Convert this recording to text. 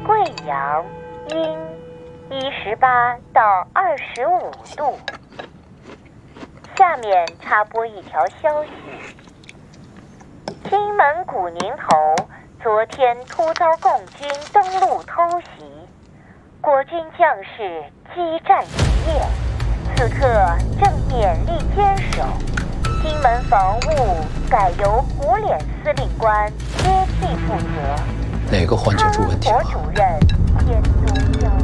贵阳阴18到25度。下面插播一条消息：金门古宁头昨天突遭共军登陆偷袭，国军将士激战一夜，此刻正勉力坚守。金门防务改由胡琏司令官接替负责。 哪个环节出问题了？ 汤佛主任监督交